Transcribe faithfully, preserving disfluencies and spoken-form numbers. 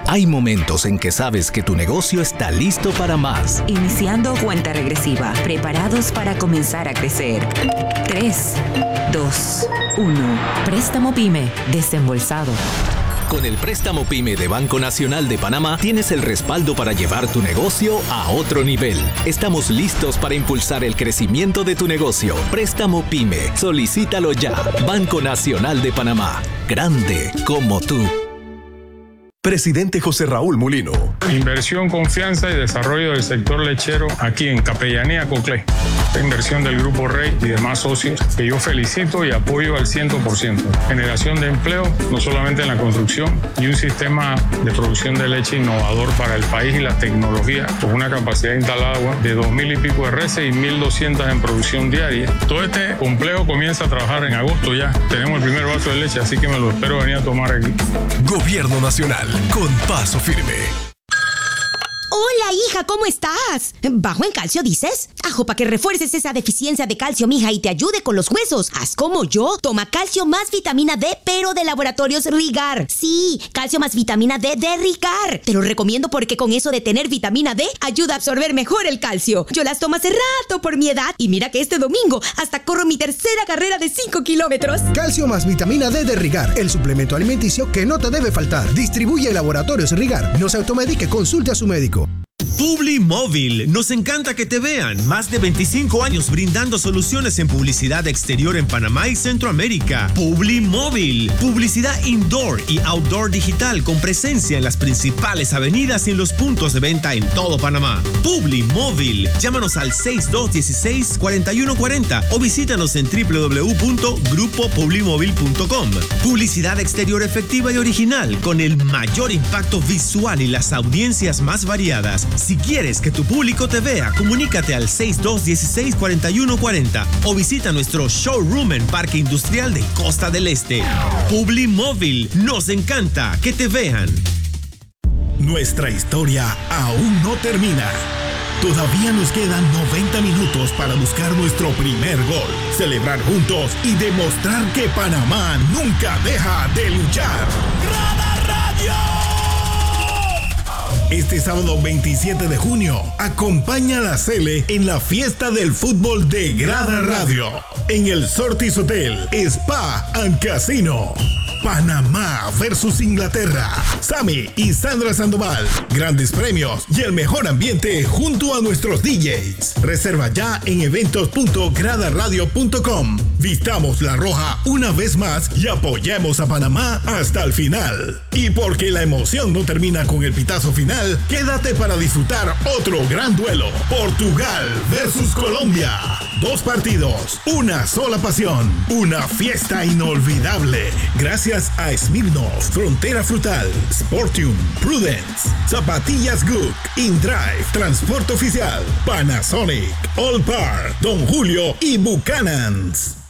Hay momentos en que sabes que tu negocio está listo para más. Iniciando cuenta regresiva, preparados para comenzar a crecer. tres, dos, uno. Préstamo PYME, desembolsado. Con el préstamo PYME de Banco Nacional de Panamá tienes el respaldo para llevar tu negocio a otro nivel. Estamos listos para impulsar el crecimiento de tu negocio. Préstamo PYME, solicítalo ya. Banco Nacional de Panamá, grande como tú. Presidente José Raúl Mulino. Inversión, confianza y desarrollo del sector lechero aquí en Capellanía Coclé. Esta inversión del Grupo Rey y demás socios que yo felicito y apoyo al cien por ciento. Generación de empleo, no solamente en la construcción, y un sistema de producción de leche innovador para el país y la tecnología, con una capacidad instalada de dos mil y pico de reses y mil doscientas en producción diaria. Todo este complejo comienza a trabajar en agosto ya. Tenemos el primer vaso de leche, así que me lo espero venir a tomar aquí. Gobierno Nacional, con paso firme. Hola, hija, ¿cómo estás? ¿Bajo en calcio, dices? Ajo, para que refuerces esa deficiencia de calcio, mija, y te ayude con los huesos. Haz como yo. Toma calcio más vitamina D, pero de Laboratorios Rigar. Sí, calcio más vitamina D de Rigar. Te lo recomiendo porque con eso de tener vitamina D, ayuda a absorber mejor el calcio. Yo las tomo hace rato por mi edad. Y mira que este domingo hasta corro mi tercera carrera de cinco kilómetros. Calcio más vitamina D de Rigar. El suplemento alimenticio que no te debe faltar. Distribuye Laboratorios Rigar. No se automedique, consulte a su médico. Publimóvil, nos encanta que te vean. Más de veinticinco años brindando soluciones en publicidad exterior en Panamá y Centroamérica. Publimóvil, publicidad indoor y outdoor digital con presencia en las principales avenidas y en los puntos de venta en todo Panamá. Publimóvil, llámanos al seis dos uno seis, cuatro uno cuatro cero o visítanos en doble u doble u doble u punto grupo publimóvil punto com. Publicidad exterior efectiva y original con el mayor impacto visual y las audiencias más variadas. Si quieres que tu público te vea, comunícate al seis dos uno seis, cuatro uno cuatro cero o visita nuestro showroom en Parque Industrial de Costa del Este. Publimóvil, nos encanta que te vean. Nuestra historia aún no termina. Todavía nos quedan noventa minutos para buscar nuestro primer gol, celebrar juntos y demostrar que Panamá nunca deja de luchar. ¡Grada Radio! Este sábado veintisiete de junio, acompaña a la Cele en la fiesta del fútbol de Grada Radio, en el Sortis Hotel, Spa and Casino. Panamá versus Inglaterra. Sammy y Sandra Sandoval. Grandes premios y el mejor ambiente junto a nuestros D Js. Reserva ya en eventos punto grada radio punto com. Vistamos la roja una vez más y apoyemos a Panamá hasta el final. Y porque la emoción no termina con el pitazo final, quédate para disfrutar otro gran duelo. Portugal versus Colombia. Dos partidos, una sola pasión, una fiesta inolvidable. Gracias a Smirnoff, Frontera Frutal, Sportium, Prudence, Zapatillas Good, InDrive, Transporte Oficial, Panasonic, All Par, Don Julio y Buchanan's.